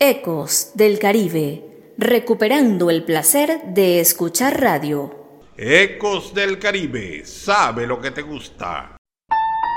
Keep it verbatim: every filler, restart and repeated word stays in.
Ecos del Caribe, recuperando el placer de escuchar radio. Ecos del Caribe, sabe lo que te gusta.